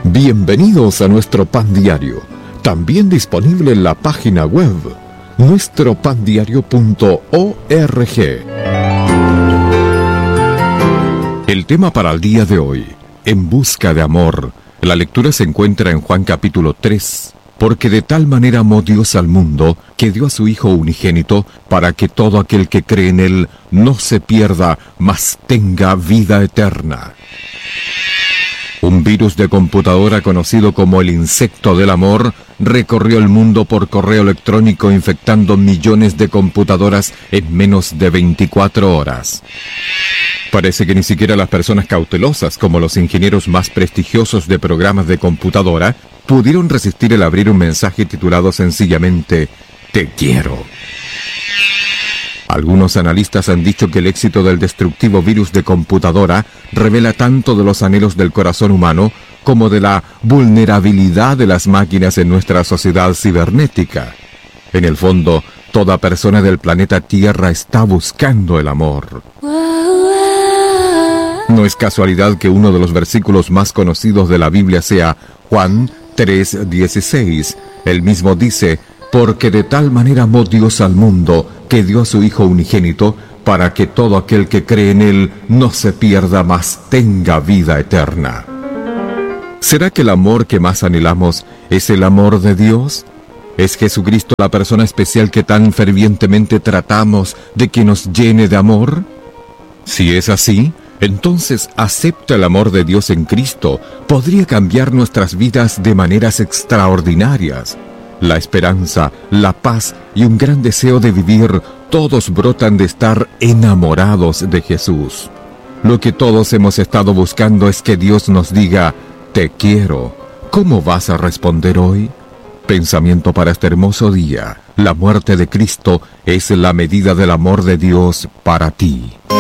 Bienvenidos a nuestro Pan Diario, también disponible en la página web nuestropandiario.org. El tema para el día de hoy: en busca de amor. La lectura se encuentra en Juan capítulo 3. Porque de tal manera amó Dios al mundo, que dio a su Hijo unigénito, para que todo aquel que cree en Él no se pierda, mas tenga vida eterna. Un virus de computadora conocido como el insecto del amor recorrió el mundo por correo electrónico, infectando millones de computadoras en menos de 24 horas. Parece que ni siquiera las personas cautelosas, como los ingenieros más prestigiosos de programas de computadora, pudieron resistir el abrir un mensaje titulado sencillamente "Te quiero". Algunos analistas han dicho que el éxito del destructivo virus de computadora revela tanto de los anhelos del corazón humano como de la vulnerabilidad de las máquinas en nuestra sociedad cibernética. En el fondo, toda persona del planeta Tierra está buscando el amor. No es casualidad que uno de los versículos más conocidos de la Biblia sea Juan 3:16. El mismo dice: porque de tal manera amó Dios al mundo, que dio a su Hijo unigénito, para que todo aquel que cree en Él no se pierda, mas tenga vida eterna. ¿Será que el amor que más anhelamos es el amor de Dios? ¿Es Jesucristo la persona especial que tan fervientemente tratamos de que nos llene de amor? Si es así, entonces acepta el amor de Dios en Cristo. Podría cambiar nuestras vidas de maneras extraordinarias. La esperanza, la paz y un gran deseo de vivir, todos brotan de estar enamorados de Jesús. Lo que todos hemos estado buscando es que Dios nos diga: te quiero. ¿Cómo vas a responder hoy? Pensamiento para este hermoso día: la muerte de Cristo es la medida del amor de Dios para ti.